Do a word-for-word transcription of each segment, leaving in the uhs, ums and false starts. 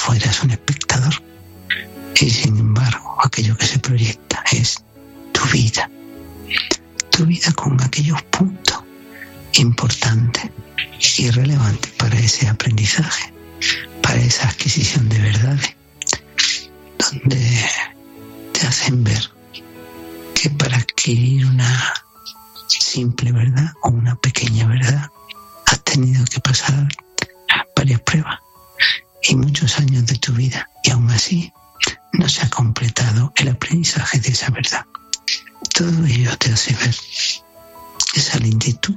fuera es un espectador. Y sin embargo, aquello que se proyecta es tu vida. Tu vida con aquellos puntos importantes y relevantes para ese aprendizaje, para esa adquisición de verdades, donde te hacen ver que para adquirir una simple verdad o una pequeña verdad has tenido que pasar varias pruebas y muchos años de tu vida, y aún así no se ha completado el aprendizaje de esa verdad. Todo ello te hace ver esa lentitud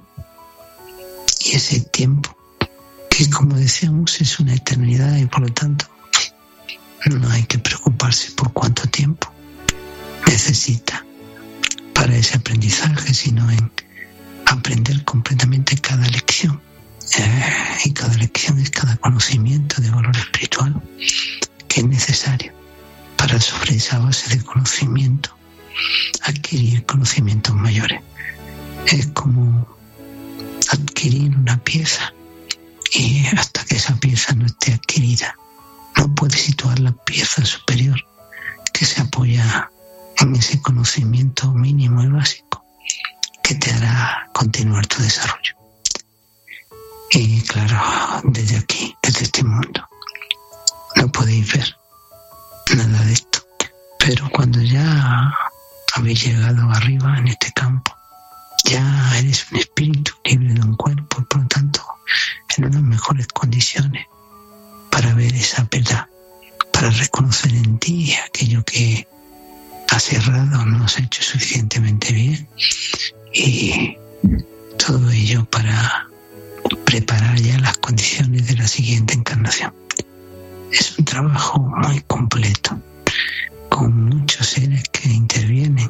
y ese tiempo que, como decíamos, es una eternidad, y por lo tanto no hay que preocuparse por cuánto tiempo necesita para ese aprendizaje, sino en aprender completamente cada lección. Eh, y cada lección es cada conocimiento de valor espiritual que es necesario para, sobre esa base de conocimiento, adquirir conocimientos mayores. Es como adquirir una pieza, y hasta que esa pieza no esté adquirida no puedes situar la pieza superior que se apoya en ese conocimiento mínimo y básico que te hará continuar tu desarrollo. Y claro, desde aquí, desde este mundo, no podéis ver nada de esto, pero cuando ya habéis llegado arriba en este campo, ya eres un espíritu libre de un cuerpo, y por lo tanto en unas mejores condiciones para ver esa verdad, para reconocer en ti aquello que has errado, no has hecho suficientemente bien, y todo ello para preparar ya las condiciones de la siguiente encarnación. Es un trabajo muy completo, con muchos seres que intervienen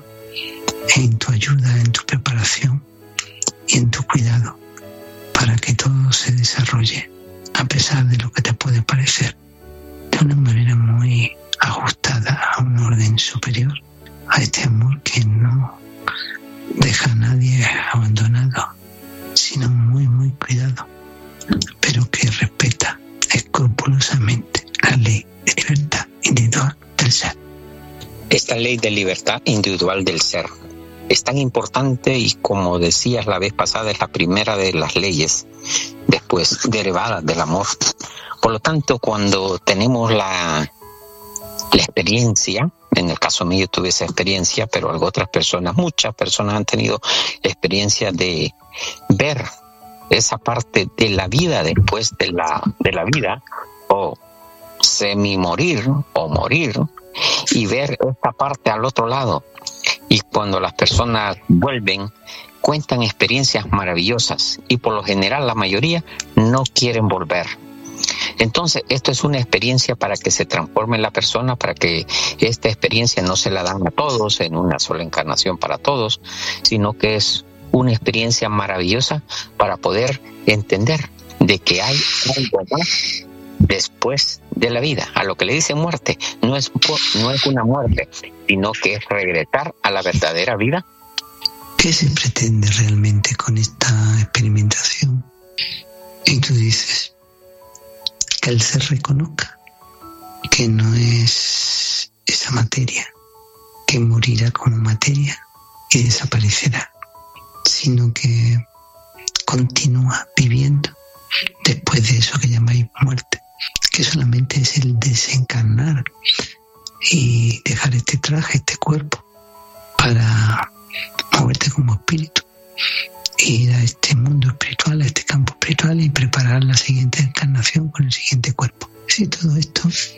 en tu ayuda, en tu preparación y en tu cuidado, para que todo se desarrolle, a pesar de lo que te puede parecer, de una manera muy ajustada a un orden superior, a este amor que no deja a nadie abandonado, sino muy, muy cuidado, pero que respeta escrupulosamente la ley de libertad individual del ser. Esta ley de libertad individual del ser es tan importante, y como decías la vez pasada, es la primera de las leyes después derivadas del amor. Por lo tanto, cuando tenemos la, la experiencia, en el caso mío tuve esa experiencia, pero algo otras personas, muchas personas han tenido experiencia de ver esa parte de la vida después de la, de la vida, o semi-morir o morir, y ver esta parte al otro lado. Y cuando las personas vuelven, cuentan experiencias maravillosas, y por lo general la mayoría no quieren volver. Entonces, esto es una experiencia para que se transforme la persona, para que esta experiencia no se la dan a todos en una sola encarnación para todos, sino que es una experiencia maravillosa para poder entender de que hay algo más después de la vida. A lo que le dicen muerte, no es, no es una muerte, sino que es regresar a la verdadera vida. ¿Qué se pretende realmente con esta experimentación? Y tú dices que el ser reconozca que no es esa materia que morirá como materia y desaparecerá, sino que continúa viviendo después de eso que llamáis muerte, que solamente es el desencarnar y dejar este traje, este cuerpo, para moverte como espíritu, ir a este mundo espiritual, a este campo espiritual, y preparar la siguiente encarnación con el siguiente cuerpo. Si todo esto,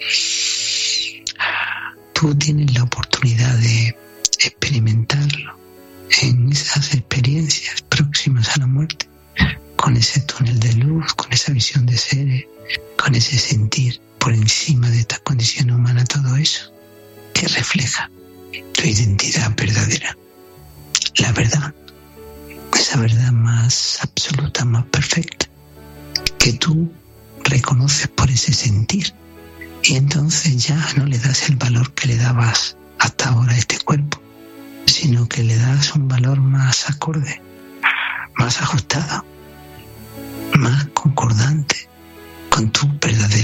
tú tienes la oportunidad de experimentarlo en esas experiencias próximas a la muerte, con ese túnel de luz, con esa visión de seres, con ese sentir por encima de esta condición humana, todo eso que refleja tu identidad verdadera, la verdad, esa verdad más absoluta, más perfecta, que tú reconoces por ese sentir, y entonces ya no le das el valor que le dabas hasta ahora a este cuerpo, sino que le das un valor más acorde, más ajustado, más concordante con tu verdadera